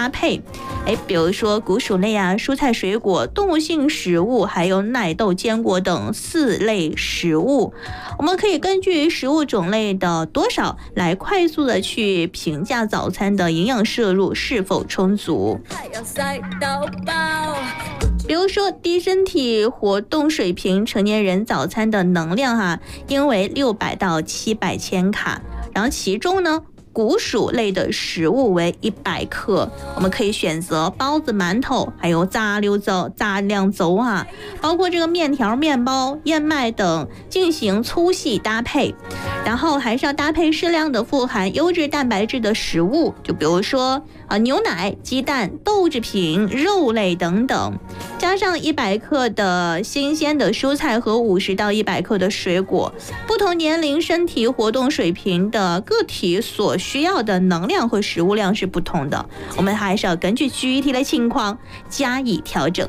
搭配。比如说谷薯类啊、蔬菜水果、动物性食物，还有奶豆、坚果等4类食物，我们可以根据食物种类的多少来快速的去评价早餐的营养摄入是否充足。比如说低身体活动水平成年人早餐的能量应为600到700千卡，然后其中呢谷薯类的食物为100克，我们可以选择包子、馒头，还有炸溜粥、炸亮粥包括这个面条、面包、燕麦等进行粗细搭配。然后还是要搭配适量的富含优质蛋白质的食物，就比如说牛奶、鸡蛋、豆制品、肉类等等，加上100克的新鲜的蔬菜和50到100克的水果。不同年龄、身体活动水平的个体所需要的能量和食物量是不同的，我们还是要根据具体的情况加以调整。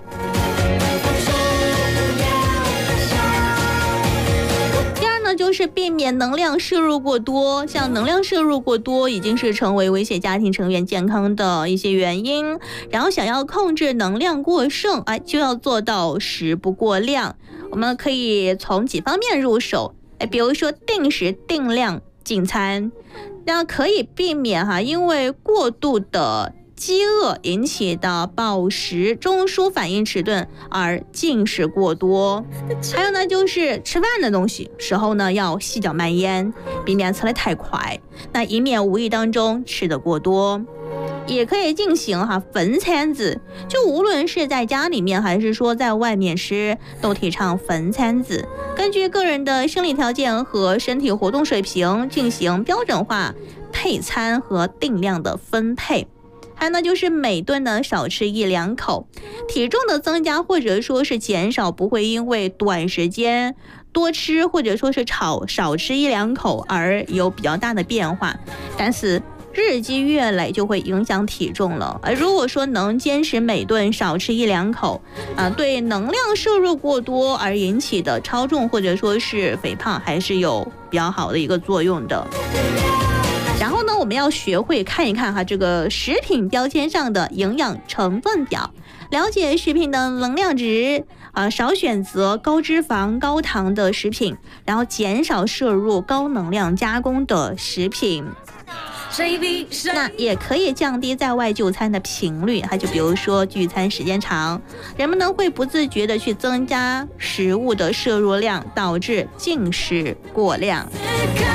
就是避免能量摄入过多，像能量摄入过多已经是成为威胁家庭成员健康的一些原因，然后想要控制能量过剩，就要做到食不过量。我们可以从几方面入手，比如说定时定量进餐，那可以避免因为过度的饥饿引起的饱食、中枢反应迟钝而进食过多。还有呢，就是吃饭的东西时候呢，要细嚼慢咽，避免吃得太快，那以免无意当中吃得过多。也可以进行分餐制，就无论是在家里面还是说在外面吃，都提倡分餐制，根据个人的生理条件和身体活动水平进行标准化配餐和定量的分配。还有呢，就是每顿呢少吃1-2口，体重的增加或者说是减少不会因为短时间多吃或者说是少吃1-2口而有比较大的变化，但是日积月累就会影响体重了。而如果说能坚持每顿少吃1-2口对能量摄入过多而引起的超重或者说是肥胖还是有比较好的一个作用的。然后呢，我们要学会看一看这个食品标签上的营养成分表，了解食品的能量值少选择高脂肪、高糖的食品，然后减少摄入高能量加工的食品。那也可以降低在外就餐的频率，就比如说聚餐时间长，人们呢会不自觉的去增加食物的摄入量，导致进食过量。